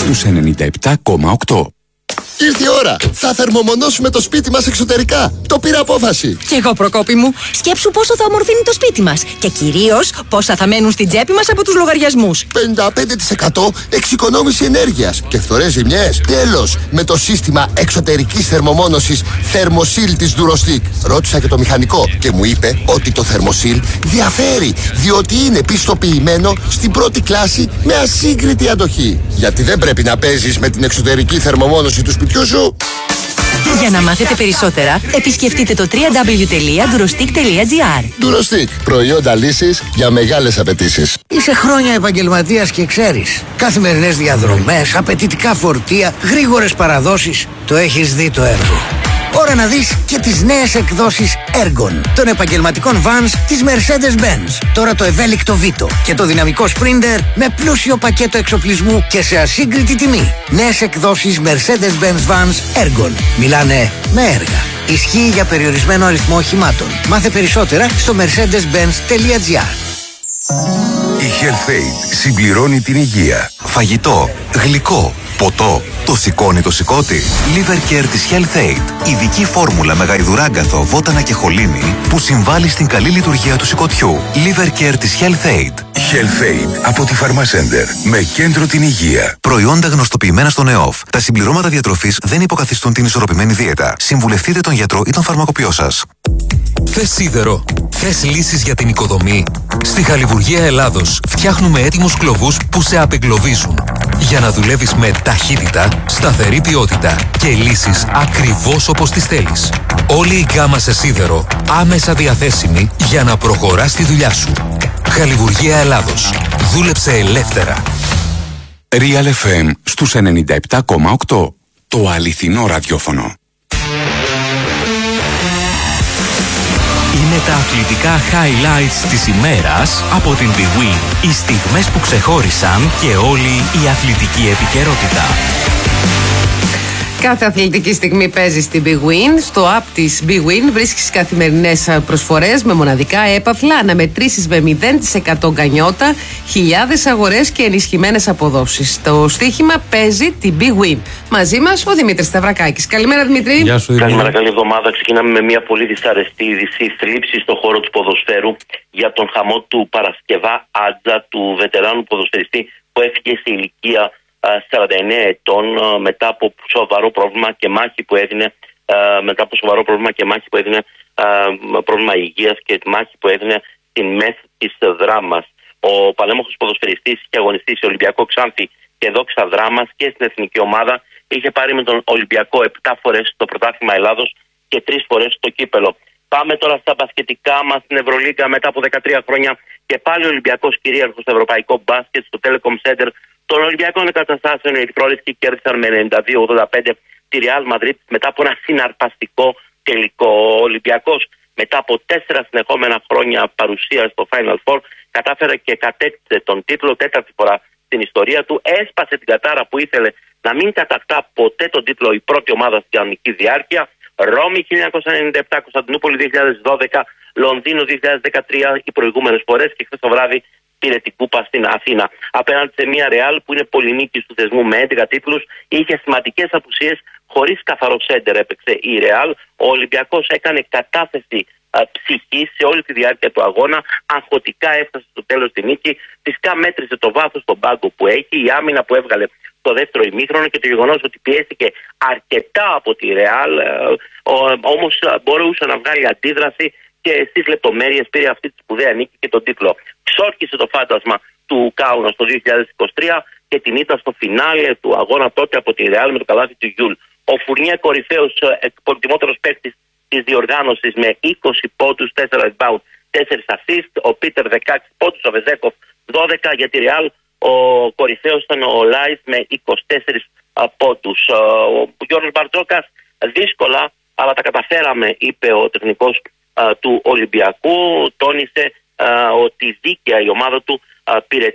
στους 97,8. Ήρθε η ώρα! Θα θερμομονώσουμε το σπίτι μας εξωτερικά. Το πήρα απόφαση. Κι εγώ, Προκόπη μου. Σκέψου πόσο θα ομορφύνει το σπίτι μας. Και κυρίως πόσα θα μένουν στην τσέπη μας από τους λογαριασμούς. 55% εξοικονόμηση ενέργειας και φθορές ζημιές. Τέλος! Με το σύστημα εξωτερικής θερμομόνωσης Thermosil της Durostick. Ρώτησα και το μηχανικό και μου είπε ότι το Thermosil διαφέρει, διότι είναι πιστοποιημένο στην πρώτη κλάση με ασύγκριτη αντοχή. Γιατί δεν πρέπει να παίζεις με την εξωτερική θερμομόνωση του σπιτιού σου. Για να μάθετε περισσότερα, επισκεφτείτε το www.durostic.gr. Durostick. Προϊόντα λύσης για μεγάλες απαιτήσεις. Είσαι χρόνια επαγγελματίας και ξέρεις. Καθημερινές διαδρομές, απαιτητικά φορτία, γρήγορες παραδόσεις. Το έχεις δει το έργο. Ώρα να δεις και τις νέες εκδόσεις Ergon των επαγγελματικών vans της Mercedes-Benz. Τώρα το ευέλικτο Vito και το δυναμικό Sprinter με πλούσιο πακέτο εξοπλισμού και σε ασύγκριτη τιμή. Νέες εκδόσεις Mercedes-Benz vans Ergon. Μιλάνε με έργα. Ισχύει για περιορισμένο αριθμό οχημάτων. Μάθε περισσότερα στο mercedes-benz.gr. Η Health-Aid συμπληρώνει την υγεία. Φαγητό, γλυκό, ποτό. Το σηκώνει το σηκώτη. Liver Care της Health-Aid. Ειδική φόρμουλα με γαϊδουράγκαθο, βότανα και χολίνη που συμβάλλει στην καλή λειτουργία του σηκωτιού. Liver Care της Health-Aid. Health-Aid από τη Pharmacenter με κέντρο την υγεία. Προϊόντα γνωστοποιημένα στον ΕΟΦ. Τα συμπληρώματα διατροφής δεν υποκαθιστούν την ισορροπημένη δίαιτα. Συμβουλευτείτε τον γιατρό ή τον φαρμακοποιό σας. Θες σίδερο? Θες λύσεις για την οικοδομή? Στη Χαλιβουργία Ελλάδος φτιάχνουμε έτοιμους κλωβούς που σε απεγκλωβίζουν. Για να δουλεύεις με ταχύτητα, σταθερή ποιότητα και λύσεις ακριβώς όπως τις θέλεις. Όλη η γκάμα σε σίδερο άμεσα διαθέσιμη για να προχωράς στη δουλειά σου. Χαλιβουργία Ελλάδος. Δούλεψε ελεύθερα. Real FM στους 97,8. Το αληθινό ραδιόφωνο. Είναι τα αθλητικά highlights της ημέρας από την Big Win. Οι στιγμές που ξεχώρισαν και όλη η αθλητική επικαιρότητα. Κάθε αθλητική στιγμή παίζει στην Big Win. Στο app της Big Win βρίσκεις καθημερινές προσφορές με μοναδικά έπαθλα, αναμετρήσεις με 0% γκανιότα, χιλιάδες αγορές και ενισχυμένες αποδόσεις. Το στοίχημα παίζει την Big Win. Μαζί μας ο Δημήτρης Σταυρακάκης. Καλημέρα, Δημήτρη. Γεια σου, Δημήτρη. Καλημέρα, καλή εβδομάδα. Ξεκινάμε με μια πολύ δυσαρεστή είδηση. Θλίψη στον χώρο του ποδοσφαίρου για τον χαμό του Παρασκευά Άντζα, του βετεράνου ποδοσφαιριστή που έφυγε σε ηλικία 49 ετών μετά από σοβαρό πρόβλημα και μάχη που έδινε πρόβλημα υγείας και μάχη που έδινε στην ΜΕΘ της Δράμας. Ο παλέμαχος ποδοσφαιριστής είχε αγωνιστεί σε Ολυμπιακό Ξάνθη και Δόξα Δράμας και στην εθνική ομάδα. Είχε πάρει με τον Ολυμπιακό 7 φορές το πρωτάθλημα Ελλάδος και 3 φορές το κύπελο. Πάμε τώρα στα μπασκετικά μας στην Ευρωλίγκα μετά από 13 χρόνια και πάλι ο Ολυμπιακός κυρίαρχος στο ευρωπαϊκό μπάσκετ στο Telecom Center. Των Ολυμπιακών εγκαταστάσεων οι ερυθρόλευκοι κέρδισαν με 92-85 τη Real Madrid μετά από ένα συναρπαστικό τελικό. Ο Ολυμπιακός μετά από 4 συνεχόμενα χρόνια παρουσία στο Final Four κατάφερε και κατέκτησε τον τίτλο τέταρτη φορά στην ιστορία του. Έσπασε την κατάρα που ήθελε να μην κατακτά ποτέ τον τίτλο η πρώτη ομάδα στην κανονική διάρκεια. Ρώμη 1997, Κωνσταντινούπολη 2012, Λονδίνο 2013 οι προηγούμενες φορές και χθες το βράδυ πήρε την κούπα στην Αθήνα. Απέναντι σε μια Ρεάλ που είναι πολυνίκης του θεσμού με 11 τίτλους, είχε σημαντικές απουσίες, χωρίς καθαρό σέντερ έπαιξε η Ρεάλ. Ο Ολυμπιακός έκανε κατάθεση ψυχής σε όλη τη διάρκεια του αγώνα. Αγχωτικά έφτασε στο τέλος τη νίκη. Φυσικά μέτρησε το βάθος στον πάγκο που έχει, η άμυνα που έβγαλε το δεύτερο ημίχρονο και το γεγονός ότι πιέστηκε αρκετά από τη Ρεάλ, όμως μπορούσε να βγάλει αντίδραση και στις λεπτομέρειες πήρε αυτή τη σπουδαία νίκη και τον τίτλο. Ξόρκισε το φάντασμα του Κάουνα το 2023 και την ήττα στο φινάλε του αγώνα τότε από τη Ρεάλ με το καλάθι του Γιούλ. Ο Φουρνιέ κορυφαίος, πολυτιμότερος παίκτης της διοργάνωσης με 20 πόντους, 4 rebound, 4 assist. Ο Πίτερ 16 πόντους, ο Βεζέκοφ 12 για τη Ρεάλ. Ο κορυφαίος ήταν ο Λάιφ με 24 πόντους. Ο Γιώργος Μπαρτζόκας δύσκολα, αλλά τα καταφέραμε, είπε ο τεχνικός του Ολυμπιακού. Τόνισε ότι δίκαια η ομάδα του πήρε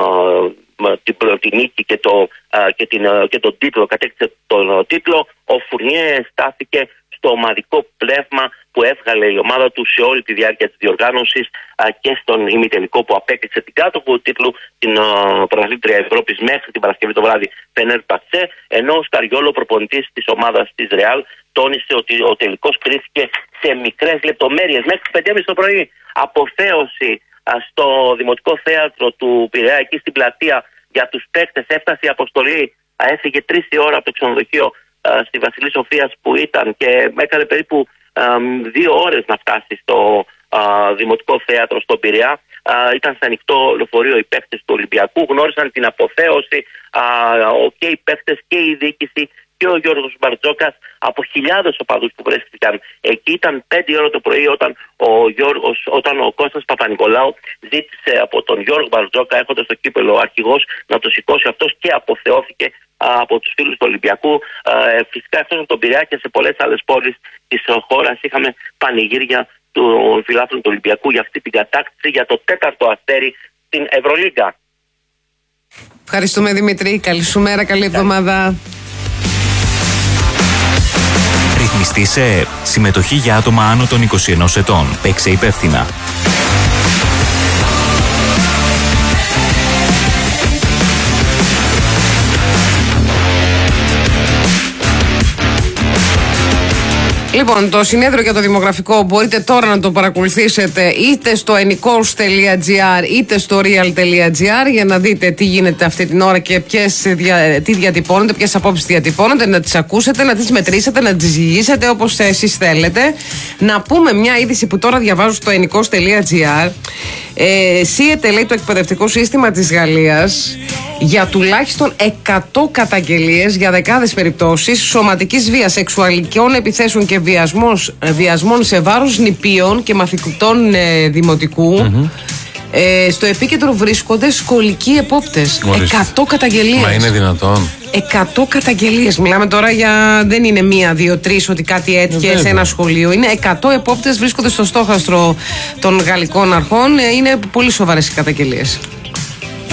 την νίκη και τον τίτλο, κατέκτησε τον τίτλο. Ο Φουρνιέ στάθηκε στο ομαδικό πνεύμα που έβγαλε η ομάδα του σε όλη τη διάρκεια της διοργάνωσης και στον ημιτελικό που απέκτησε την κάτοχο του τίτλου, την πρωταθλήτρια Ευρώπης μέχρι την Παρασκευή το βράδυ, Φενέρμπαχτσε, ενώ ο Σκαριόλο, προπονητής της ομάδας της Ρεάλ, τόνισε ότι ο τελικός κρίθηκε σε μικρές λεπτομέρειες. Μέχρι τις 5.30 το πρωί, αποθέωση στο Δημοτικό Θέατρο του Πειραιά, εκεί στην πλατεία, για τους παίκτες. Έφτασε η αποστολή, έφυγε 3 η ώρα από το ξενοδοχείο στη Βασιλής Σοφίας που ήταν και έκανε περίπου 2 ώρες να φτάσει στο Δημοτικό Θέατρο στον Πειραιά. Ήταν σε ανοιχτό λεωφορείο οι παίκτες του Ολυμπιακού, γνώρισαν την αποθέωση και οι παίκτες και η διοίκηση και ο Γιώργος Μπαρτζόκας από χιλιάδες οπαδούς που βρέθηκαν εκεί. Ήταν 5 ώρα το πρωί όταν ο Κώστας Παπα-Νικολάου ζήτησε από τον Γιώργο Μπαρτζόκα, έχοντας το κύπελο αρχηγός, να το σηκώσει αυτός και αποθεώθηκε από τους φίλους του Ολυμπιακού. Φυσικά εκτός από τον Πειραιά και σε πολλές άλλες πόλεις της χώρας είχαμε πανηγύρια των φιλάθλων του Ολυμπιακού για αυτή την κατάκτηση, για το 4ο αστέρι στην Ευρωλίγκα. Ευχαριστούμε, Δημήτρη. Καλή σου μέρα, καλή εβδομάδα. Ρυθμιστή σε ΕΕΠ. Συμμετοχή για άτομα άνω των 21 ετών. Παίξε υπεύθυνα. Λοιπόν, το συνέδριο για το δημογραφικό μπορείτε τώρα να το παρακολουθήσετε είτε στο enikos.gr είτε στο real.gr για να δείτε τι γίνεται αυτή την ώρα και τι διατυπώνετε, ποιες απόψεις διατυπώνετε, να τις ακούσετε, να τις μετρήσετε, να τις ζυγίσετε όπως εσείς θέλετε. Να πούμε μια είδηση που τώρα διαβάζω στο enikos.gr. Σύεται, λέει, το εκπαιδευτικό σύστημα της Γαλλίας για τουλάχιστον 100 καταγγελίες για δεκάδες περιπτώσεις σωματικής βίας, σεξουαλικών επιθέσεων και βιασμών σε βάρος νηπίων και μαθητών δημοτικού. Στο επίκεντρο βρίσκονται σχολικοί επόπτες. 100 καταγγελίες. Μα είναι δυνατόν? 100 καταγγελίες. Μιλάμε τώρα για. Δεν είναι 1, 2, 3 ότι κάτι έτυχε σε ένα σχολείο. Είναι 100 επόπτες, βρίσκονται στο στόχαστρο των γαλλικών αρχών. Είναι πολύ σοβαρές οι καταγγελίες.